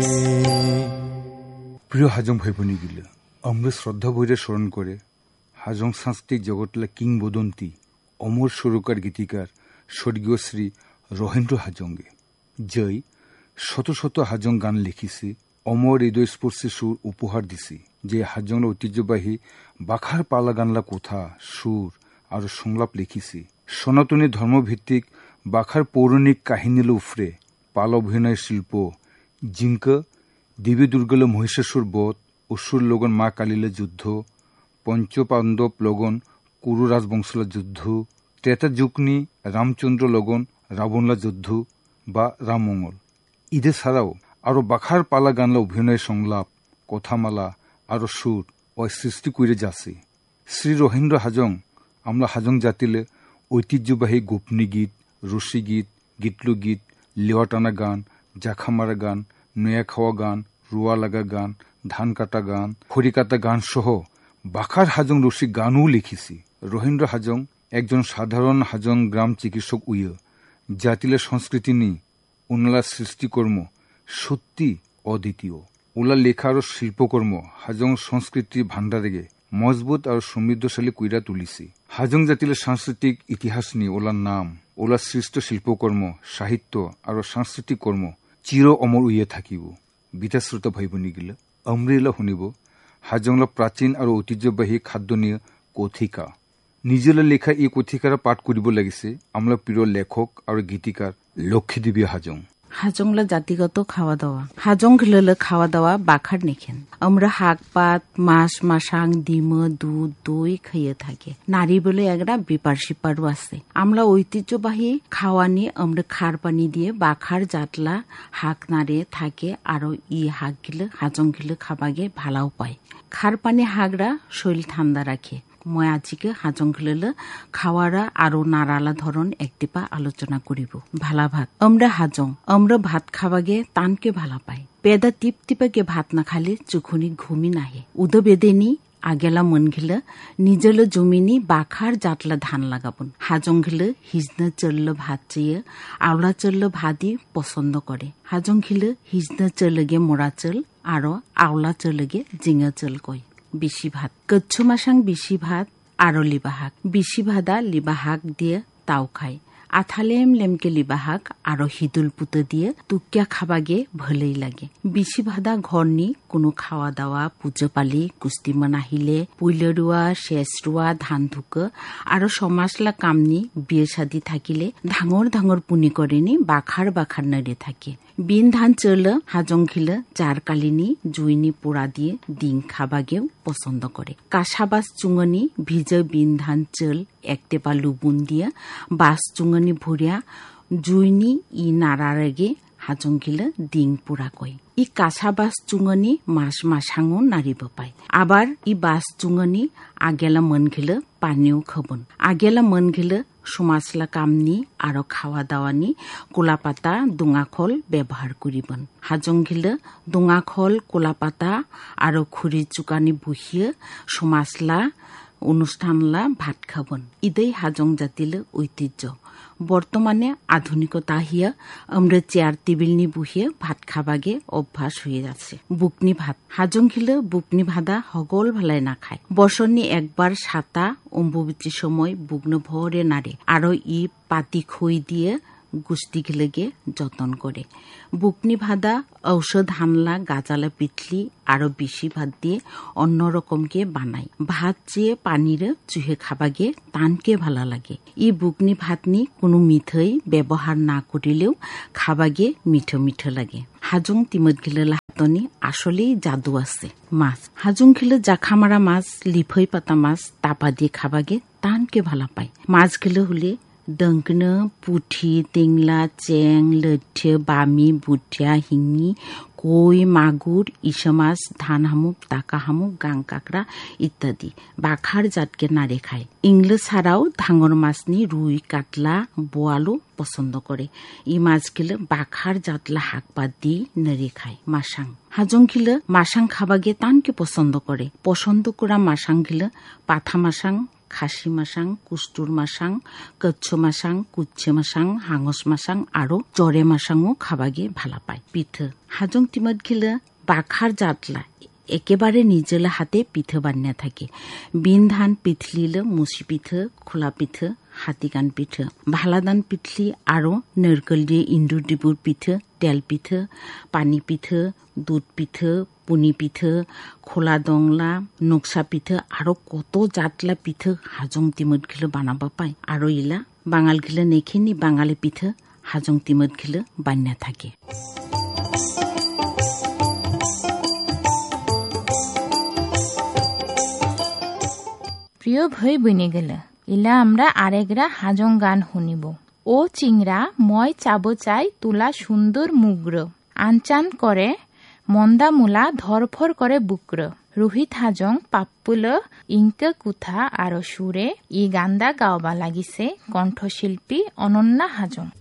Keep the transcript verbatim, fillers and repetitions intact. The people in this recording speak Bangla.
প্রিয় হাজং ভাই বোনিগুলো, আমরা শ্রদ্ধা ভরে স্মরণ করে হাজং সাংস্কৃতিক জগতলা কিংবদন্তি অমর সুরকার গীতিকার স্বর্গীয় শ্রী রহেন্দ্র হাজংগে জয় শত শত হাজং গান লিখিছে, অমর হৃদয়স্পর্শী সুর উপহার দিছে। যে হাজংলা ঐতিহ্যবাহী বাখার পালা গানলা কথা, সুর আর সংলাপ লিখিছে। সনাতনী ধর্মভিত্তিক বাখার পৌরাণিক কাহিনীল উফরে পাল অভিনয় শিল্প জিঙ্ক দেবী দুর্গল মহিষাসুর বধ, অসুর লগন মা কালীলা যুদ্ধ, পঞ্চপাণ্ডব লগন কুরু রাজবংশলা যুদ্ধ, ত্রেতা যুগনি রামচন্দ্র লগন রাবণলা যুদ্ধ বা রামমঙ্গল। ইদে ছাড়াও আরো বাখার পালা গানলা অভিনয় সংলাপ কথামালা আরো সুর ও সৃষ্টি করে যাচ্ছে। শ্রী রহেন্দ্র হাজং আমরা হাজং জাতিলে ঐতিহ্যবাহী গোপনী গীত, রসি গীত, গীতলুগীত, লেওয়াটানা গান, জাখামারা গান, নয়া খাওয়া গান, রুয়া লাগা গান, ধান কাটা গান, খড়ি কাটা গান সহ বাখার হাজং রসিক গানও লিখিছি। রহেন্দ্র হাজং একজন সাধারণ হাজং গ্রাম চিকিৎসক উইয় জাতিলে সংস্কৃতি নিয়ে উনালা সৃষ্টিকর্ম সত্যি অদ্বিতীয়। ওলা লেখা আর শিল্পকর্ম হাজং সংস্কৃতির ভাণ্ডারেগে মজবুত আর সমৃদ্ধশালী কইরা তুলিছে। হাজং জাতিলে সাংস্কৃতিক ইতিহাস নিয়ে ওলার নাম, ওলার সৃষ্ট শিল্পকর্ম, সাহিত্য আর সাংস্কৃতিক কর্ম চির অমর উইয়ে থাকিব। বিতা শ্রোতা ভাই বোনিগুলো, আমরা শুনিব হাজংলা প্রাচীন আর ঐতিহ্যবাহী খাদ্য নিয়ে কথিকা। নিজেলা লেখা এই কথিকারা পাঠ করিব লাগিছে আমরা প্রিয় লেখক আর গীতিকার লক্ষ্মীদেবী হাজং। হাজংলা জাতিগত খাওয়া দাওয়া। হাজং খেলে খাওয়া দাওয়া বাখার নেখেন। আমরা হাক পাত, মাছ, মাসাং, ডিম, দুধ, দই খাইয়ে থাকে। নারী বলে একটা বিপার সিপারও আছে। আমরা ঐতিহ্যবাহী খাওয়া নিয়ে আমরা খার পানি দিয়ে বাখার জাতলা হাক নাড়ে থাকে। আরো ই হাক গিলে হাজং গিলে খাবাগে ভালাও পায়। খার পানি হাগরা শরীর ঠান্ডা রাখে। মই আজিকে হাজং খেলে খাওয়ারা আরো নারালা ধরন একটিপা আলোচনা করিব। ভালা ভাত। আমরা হাজং আমরা ভাত খাবাগে টানকে ভালা পাই। পেদা টিপ টিপাকে ভাত না খালে চুখুনি ঘুমি নাহে। উদ বেদেনি আগেলা মন ঘিলে নিজেল জমিনি বাখার জাতলা ধান লাগাবন। হাজং ঘিলে হিজনে চলল ভাত চেয়ে আওলা চলল ভাদি পছন্দ করে। হাজং ঘিলে হিজনে চলগে মোড়া চল আরো আওলা চলগে জিঙা চল কয়। বিশি ভাত। কচ্ছু মাসাং বিশি ভাত আরো লিবাহাক। বিশি ভাদা লিবাহাক দিয়ে তাও খায়। আথালেম লেমকে লিবাহাক আরো হিদুল পুতে দিয়ে তুকিয়া খাবাগে ভলেই লাগে। বিশি ভাদা ঘরনি কোনো খাওয়া দাওয়া পুজো পালি কুস্তিমান আহিলে পুইলে রুয়া শেষ রুয়া ধান ধুক আরো সমাজলা কামনি বিয়ে শাদি থাকিলে ধাঙর ধাঙর পুনি করেনি বাখার বাখার নাড়ে থাকে। বিন ধান চল হাজং খিলে চার কালিনি জুইনি পোড়া দিয়ে ডিং খাবাগেও পছন্দ করে। কাঁসাবাস চুঙনি ভিজে বিন ধান চল একটেপা লুবুন দিয়ে বাস চুঙনি ভরিয়া জুইনি ই নাড়ার আগে হাজং খিলে ডিং পোড়া কয়। ই কাঁসাবাস চুঙনি মাস মাসাঙও নাড়িব পায়। আবার ই বাস চুঙনি আগেলা মন ঘিলে পানিও খবন। আগেলা মন ঘিলে সমাজলা কামনি আরো খাওয়া দাওয়ানি কোলাপাতা দুঙাখল ব্যবহার করিবন। হাজং ঘিলে দুঙাখল কোলাপাতা আরো খুরি চুকানি বহিয়ে সমাজলা অনুষ্ঠানলা ভাত খাবন। ইদেই হাজং জাতিলে ঐতিহ্য। বর্তমানে আধুনিকতা হিয়া আমরা চেয়ার টেবিল নি বহিয়ে ভাত খাবাগে অভ্যাস হয়ে যাচ্ছে। বুকনি ভাত। হাজং খিলে বুকনি ভাদা হগল ভালাই না খায়। বছরনি একবার সাতা অম্বুবতীর সময় বুগ্ন ভরে নাড়ে আরো ই পাতি খই দিয়ে গুষ্টি গিলেগে যতন করে। বুকনি ভাদা ঔষধ হানলা গাজালা পিঠলি আরো বেশি ভাত দিয়ে অন্যরকমকে বানায়। ভাত চেয়ে পানিরে চুহে খাবাগে টানকে ভালা লাগে। ই বুকনি ভাতনি কোনো মিঠৈ ব্যবহার না করিলেও খাবাগে মিঠো মিঠো লাগে। হাজং তিমত গিলে হাতনি আসলেই জাদু আছে। মাছ। হাজং খিলে জাখামারা মাছ, লিফই পাতা মাছ তাপা দিয়ে খাবাগে টানকে ভালা পায়। মাছ গিলে হলে ডংকনো পুঠি টেংলা চেং লথ্য বামি বুটিয়া হিঙি কই মাগুর ইসা মাছ ধান হামুক টাকা হামুক গাং কাকড়া ইত্যাদি বাখার জাতকে নাড়ে খায়। ইংলিশ ছাড়াও ধাঙর মাছনি রুই কাতলা বোয়ালও পছন্দ করে। ই মাছ গিলে বাখার জাতলা হাক পাত দিয়ে নেড়ে খায়। মাসাং। হাজং খিলে মাসাং খাবাগে টানকে পছন্দ করে। পছন্দ করা মাসাং গিলে পাথা মাসাং খাসী মাছাং কুস্তুর মাছাং কচ্ছ মাছাং কুচ্ছে মাছাং হাঙস মাছাং আরো জরে মাছাংও খাবাগে ভালা পায় পিঠে হাজং টিমত খিলে বাখার জাতলা একেবারে নিজের হাতে পিঠে বানিয়ে থাকে বিন ধান পিঠলিলে মুসি পিঠে খোলা পিঠে হাতিকান পিঠে ভালাদান পিঠলি আরো নারকেল দিয়ে ইন্দুর ডিবুর পিঠে তেল পিঠে পানি পিঠে দুধ পিঠে পুনি পিঠে খোলা দংলা নকশা পিঠে আরো কত জাতলা পিঠে হাজং টিমত খিলে বানাবা পায় আরো ইলা বাঙাল খিলে নেখিনি বাঙালি পিঠে হাজং টিমত খিলে বানিয়ে থাকে। প্রিয় ভাই বনে গেলে ইলা আমরা আরেকরা হাজং গান শুনিব। ও চিংড়া মই চাব চাই তুলা সুন্দর মুগ্র আনচান করে মন্দা মূলা ধরফর করে বুক্র রোহিত হাজং পাপ্পুল ইংকে কুথা আর সুরে ই গান্দা গাওবা লাগিছে কণ্ঠশিল্পী অনন্যা হাজং।